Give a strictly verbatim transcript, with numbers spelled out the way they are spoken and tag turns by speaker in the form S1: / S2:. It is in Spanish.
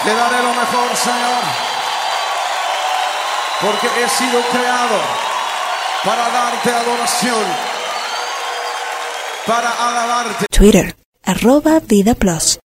S1: Te daré lo mejor, Señor, porque he sido creado para darte adoración, para alabarte.
S2: Twitter, arroba Vida Plus.